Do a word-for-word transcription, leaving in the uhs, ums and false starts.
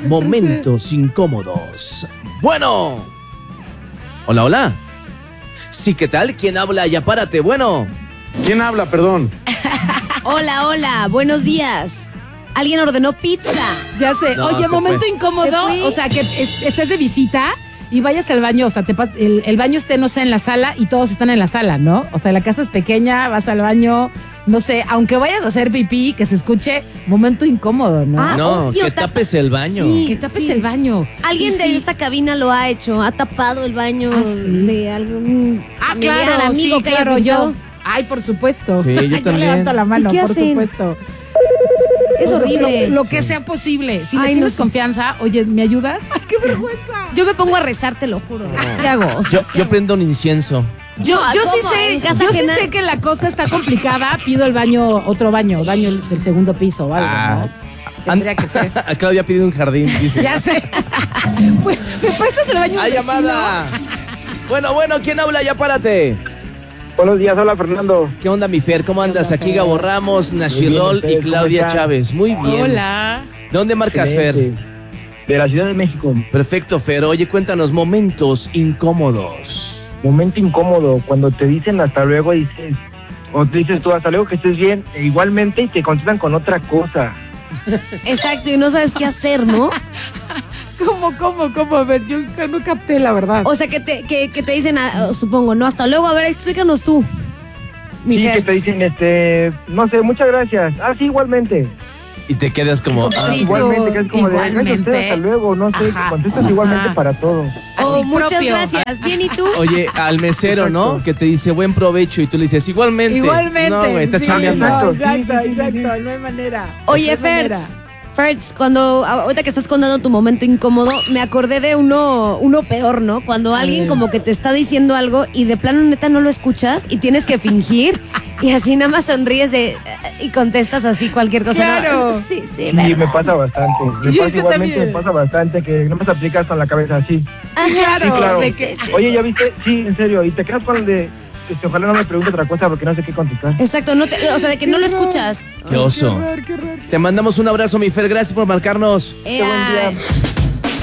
momentos incómodos. Bueno. Hola, hola. Sí, ¿qué tal? ¿Quién habla? Ya párate, bueno. ¿Quién habla, perdón? Hola, hola, buenos días. ¿Alguien ordenó pizza? Ya sé. No, Oye, se momento fue. incómodo. ¿Se fue? O sea, que es- estés de visita y vayas al baño. O sea, te pa- el, el baño esté, no sé, en la sala y todos están en la sala, ¿no? O sea, la casa es pequeña, vas al baño, no sé, aunque vayas a hacer pipí, que se escuche, momento incómodo, ¿no? Ah, No, obvio, que tapa- tapes el baño. Sí. Que tapes el baño. Alguien Y de sí. esta cabina lo ha hecho, ha tapado el baño ¿Ah, sí? de algún Ah, familiar, claro, amigo sí, que hayas claro, visitado. yo. Ay, por supuesto. Sí, yo también. levanto la mano, ¿Y qué por hacen? supuesto. Es Lo- horrible. Lo, lo que sea posible. Si Ay, le no tienes sé. confianza, oye, ¿me ayudas? Ay, qué vergüenza. Yo me pongo a rezar, te lo juro. ¿Qué hago? O sea, Yo, yo prendo un incienso. Yo, No, yo sí ¿cómo? sé, ¿En casa yo sí ajena? sé que la cosa está complicada. Pido el baño, otro baño, baño del segundo piso o algo, Ah. ¿no? Tendría que ser. A Claudia pide un jardín, dice. Ya sé. Pues, ¿me prestas el baño? ¡Hay del vecino? llamada! Bueno, bueno, ¿quién habla? Ya párate. Buenos días, hola Fernando. ¿Qué onda, mi Fer? ¿Cómo andas? Aquí Gabo Ramos, Muy Nashirol bien, y ¿ustedes cómo Claudia están? Chávez. Muy bien. Hola. ¿De dónde marcas, Fer? Excelente. De la Ciudad de México. Perfecto, Fer. Oye, cuéntanos momentos incómodos. Momento incómodo, cuando te dicen hasta luego, dices, o te dices tú hasta luego que estés bien, e igualmente y te contestan con otra cosa. exacto, y no sabes qué hacer, ¿no? ¿Cómo, cómo, cómo? A ver, yo no capté la verdad. O sea, que te, que, que te dicen, ah, supongo, no, hasta luego, a ver, explícanos tú. Mi Sí, Fer. que te dicen, este, no sé, muchas gracias. Ah, sí, igualmente. Y te quedas como... ah, Sí, igualmente, que es como de, igualmente. gracias a usted, hasta luego, no sé, Ajá, contestas ajá. igualmente para todo. Oh, Así muchas propio. gracias. Bien, ¿y tú? Oye, al mesero, ¿no? Exacto. Que te dice buen provecho y tú le dices igualmente. Igualmente. No, güey, estás sí, chambeando. no, Exacto, sí, exacto, sí, sí, sí, exacto. sí. No hay manera. Oye, No hay manera. Fertz, Fertz, cuando, ahorita que estás contando tu momento incómodo, me acordé de uno, uno peor, ¿no? Cuando alguien ver. como que te está diciendo algo y de plano neta no lo escuchas y tienes que fingir y así nada más sonríes de, y contestas así cualquier cosa. Claro. ¿no? Sí, sí, Sí, ¿verdad? me pasa bastante. Me Yo- pasa yo igualmente, también. me pasa bastante que no me aplicas con la cabeza así. Ajá, claro, Sí, claro. sé que- Oye, ¿ya viste? Sí, en serio. Y te quedas con el de, este, ojalá no me pregunte otra cosa porque no sé qué contestar. Exacto, no te- o sea, de que no lo escuchas. Qué oso. Qué horror, qué horror. Te mandamos un abrazo, mi Fer. Gracias por marcarnos. Eh, Qué buen día. ay.